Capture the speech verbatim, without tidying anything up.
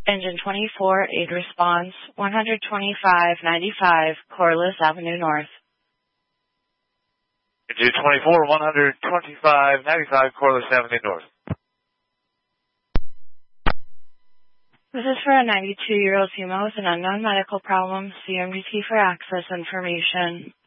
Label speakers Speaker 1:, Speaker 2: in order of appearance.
Speaker 1: Engine twenty-four, aid response, one twenty-five ninety-five, Corliss Avenue North.
Speaker 2: Engine twenty-four, one twenty-five ninety-five, Corliss Avenue North.
Speaker 1: This is for a ninety-two-year-old female with an unknown medical problem. C M D T for access information.